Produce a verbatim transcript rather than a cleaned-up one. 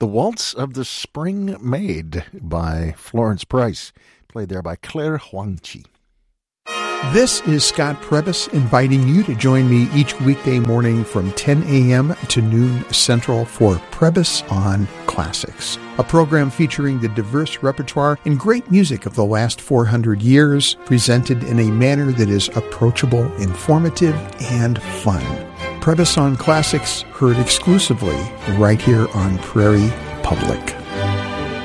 The Waltz of the Spring Maid by Florence Price, played there by Claire Huangqi. This is Scott Prebys inviting you to join me each weekday morning from ten a.m. to noon Central for Prebys on Classics, a program featuring the diverse repertoire and great music of the last four hundred years, presented in a manner that is approachable, informative, and fun. Prebys on Classics, heard exclusively right here on Prairie Public.